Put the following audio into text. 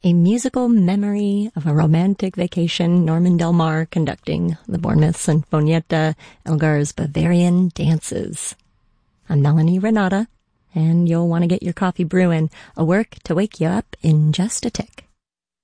A musical memory of a romantic vacation, Norman Del Mar conducting the Bournemouth Sinfonietta, Elgar's Bavarian Dances. I'm Melanie Renata, and you'll want to get your coffee brewing, a work to wake you up in just a tick.